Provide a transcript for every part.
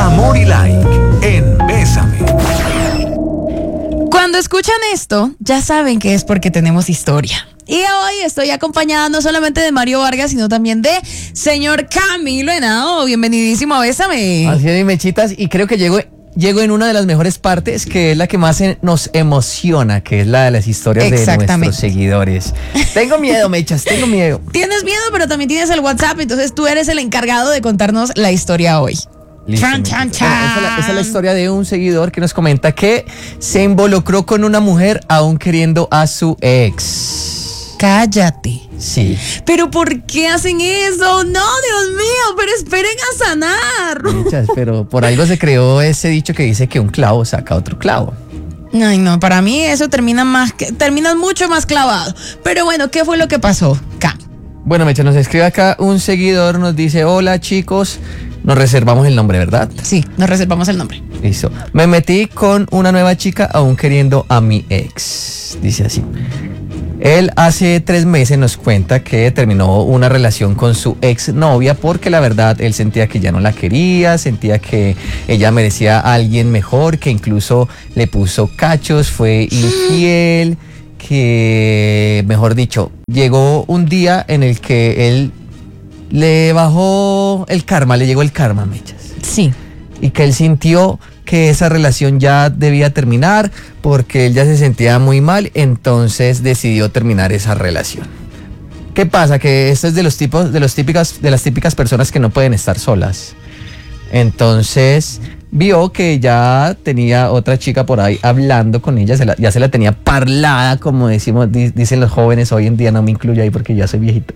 Amor y Like en Bésame. Cuando escuchan esto, ya saben que es porque tenemos historia. Y hoy estoy acompañada no solamente de Mario Vargas, sino también de señor Camilo Henao. Bienvenidísimo a Bésame. Así es, mechitas, y creo que llego en una de las mejores partes, que es la que más nos emociona, que es la de las historias de nuestros seguidores. Tengo miedo, mechas, tengo miedo. Tienes miedo, pero también tienes el WhatsApp, entonces tú eres el encargado de contarnos la historia hoy. Listo, Chan, chan, chan. Esa es la historia de un seguidor que nos comenta que se involucró con una mujer aún queriendo a su ex. Cállate. Sí. ¿Pero por qué hacen eso? No, Dios mío, pero esperen a sanar. Mechas, pero por algo se creó ese dicho que dice que un clavo saca otro clavo. Ay, no, para mí eso termina mucho más clavado. Pero bueno, ¿qué fue lo que pasó, Cam? Bueno, Mecha, nos escribe acá un seguidor, nos dice: hola chicos, nos reservamos el nombre, ¿verdad? Sí, nos reservamos el nombre. Listo. Me metí con una nueva chica aún queriendo a mi ex. Dice así: él hace 3 meses nos cuenta que terminó una relación con su exnovia porque la verdad él sentía que ya no la quería, sentía que ella merecía a alguien mejor, que incluso le puso cachos, fue infiel, que, mejor dicho, llegó un día en el que él le bajó el karma, le llegó el karma, mechas. Sí. Y que él sintió que esa relación ya debía terminar porque él ya se sentía muy mal, entonces decidió terminar esa relación. ¿Qué pasa? Que esto es de las típicas personas que no pueden estar solas. Entonces vio que ya tenía otra chica por ahí hablando con ella, ya se la tenía parlada, como dicen los jóvenes hoy en día, no me incluyo ahí porque ya soy viejito.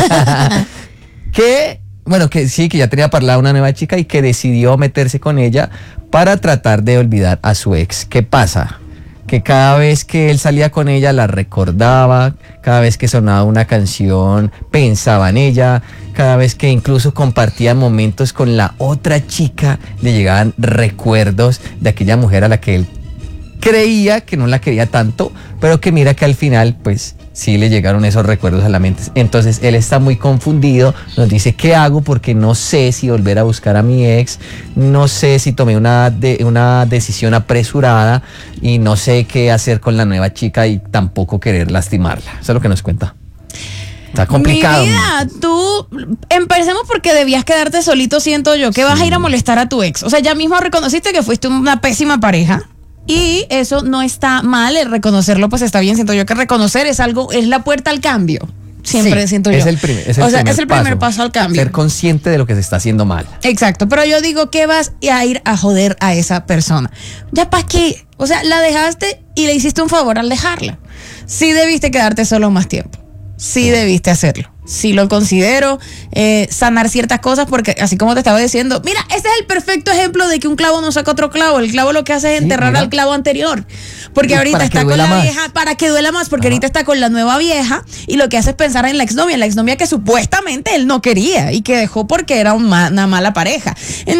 Que sí, que ya tenía parlada una nueva chica y que decidió meterse con ella para tratar de olvidar a su ex. ¿Qué pasa? Que cada vez que él salía con ella la recordaba, cada vez que sonaba una canción pensaba en ella, cada vez que incluso compartía momentos con la otra chica le llegaban recuerdos de aquella mujer a la que él creía que no la quería tanto, pero que mira que al final pues sí le llegaron esos recuerdos a la mente. Entonces él está muy confundido, nos dice: ¿qué hago? Porque no sé si volver a buscar a mi ex, no sé si tomé una decisión apresurada y no sé qué hacer con la nueva chica y tampoco querer lastimarla. Eso es lo que nos cuenta. Está complicado. Mi vida, tú, empecemos porque debías quedarte solito, siento yo, que vas a ir a molestar a tu ex. O sea, ya mismo reconociste que fuiste una pésima pareja. Y eso no está mal, el reconocerlo pues está bien. Siento yo que reconocer es la puerta al cambio. Siempre siento yo. Es el primer paso al cambio. Ser consciente de lo que se está haciendo mal. Exacto, pero yo digo que vas a ir a joder a esa persona. ¿Ya para qué? O sea, la dejaste y le hiciste un favor al dejarla. Sí debiste quedarte solo más tiempo. Sí debiste hacerlo. Sí lo considero, sanar ciertas cosas, porque así como te estaba diciendo, mira, ese es el perfecto ejemplo de que un clavo no saca otro clavo. El clavo lo que hace es enterrar al clavo anterior, porque ahorita está con la vieja, para que duela más, porque ahorita está con la nueva vieja y lo que hace es pensar en la exnovia que supuestamente él no quería y que dejó porque era una mala pareja.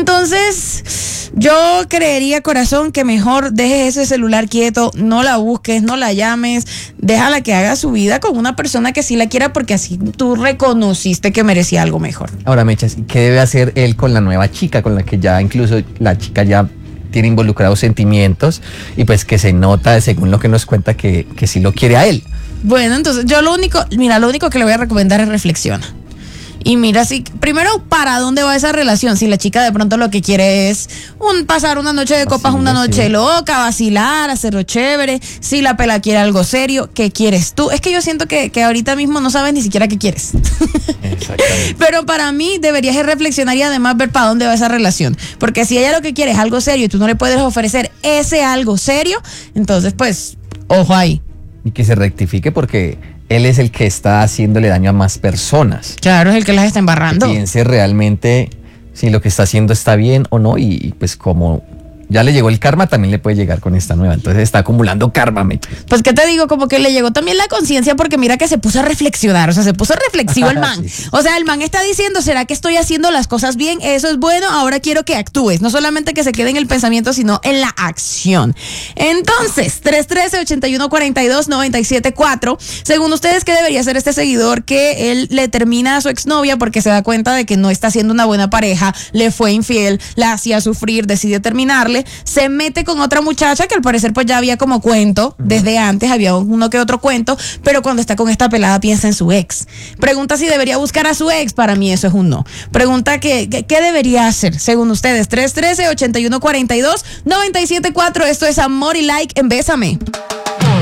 Entonces yo creería, corazón, que mejor dejes ese celular quieto, no la busques, no la llames, déjala que haga su vida con una persona que sí la quiera, porque así tú reconociste que merecía algo mejor. Ahora, Mechas, ¿qué debe hacer él con la nueva chica, con la que ya incluso la chica ya tiene involucrados sentimientos y pues que se nota, según lo que nos cuenta, que sí lo quiere a él? Bueno, entonces yo lo único que le voy a recomendar es reflexiona. Y mira, si primero, ¿para dónde va esa relación? Si la chica de pronto lo que quiere es pasar una noche de copas, una noche loca, vacilar, hacerlo chévere. Si la pela quiere algo serio, ¿qué quieres tú? Es que yo siento que ahorita mismo no sabes ni siquiera qué quieres. Exactamente. Pero para mí deberías reflexionar y además ver para dónde va esa relación. Porque si ella lo que quiere es algo serio y tú no le puedes ofrecer ese algo serio, entonces pues, ojo ahí. Y que se rectifique, porque él es el que está haciéndole daño a más personas. Claro, es el que las está embarrando. Que piense realmente si lo que está haciendo está bien o no, y pues como ya le llegó el karma, también le puede llegar con esta nueva. Entonces está acumulando karma. Pues qué te digo, como que le llegó también la conciencia porque mira que se puso a reflexionar, o sea, se puso reflexivo el man. Sí. O sea, el man está diciendo, ¿será que estoy haciendo las cosas bien? Eso es bueno, ahora quiero que actúes. No solamente que se quede en el pensamiento, sino en la acción. Entonces, 313-8142-974. Según ustedes, ¿qué debería hacer este seguidor que él le termina a su exnovia porque se da cuenta de que no está siendo una buena pareja, le fue infiel, la hacía sufrir, decide terminarle, se mete con otra muchacha que al parecer pues ya había como cuento, desde antes había uno que otro cuento, pero cuando está con esta pelada piensa en su ex. Pregunta si debería buscar a su ex, para mí eso es un no. Pregunta qué debería hacer, según ustedes. 313-8142-974, esto es Amor y Like en Bésame.